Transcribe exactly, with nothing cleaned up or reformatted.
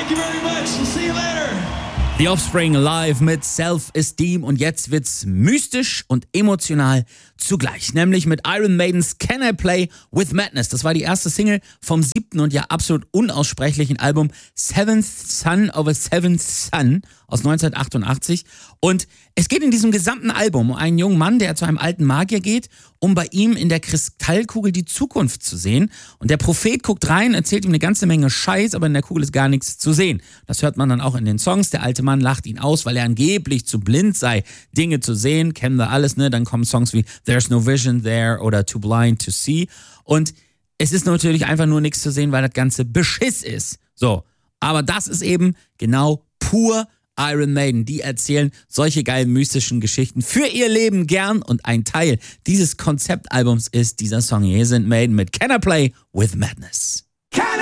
Thank you very much. We'll see you later. The Offspring live mit Self-Esteem und jetzt wird's mystisch und emotional zugleich, nämlich mit Iron Maidens Can I Play With Madness. Das war die erste Single vom siebten und ja absolut unaussprechlichen Album Seventh Son of a Seventh Son aus neunzehnhundertachtundachtzig und es geht in diesem gesamten Album um einen jungen Mann, der zu einem alten Magier geht, um bei ihm in der Kristallkugel die Zukunft zu sehen. Und der Prophet guckt rein, erzählt ihm eine ganze Menge Scheiß, aber in der Kugel ist gar nichts zu sehen. Das hört man dann auch in den Songs. Der alte Mann lacht ihn aus, weil er angeblich zu blind sei, Dinge zu sehen. Kennen wir alles, ne? Dann kommen Songs wie There's No Vision There oder Too Blind to See. Und es ist natürlich einfach nur nichts zu sehen, weil das Ganze Beschiss ist. So, aber das ist eben genau pur Iron Maiden, die erzählen solche geilen mystischen Geschichten für ihr Leben gern und ein Teil dieses Konzeptalbums ist dieser Song. Hier sind Maiden mit Can I Play With Madness.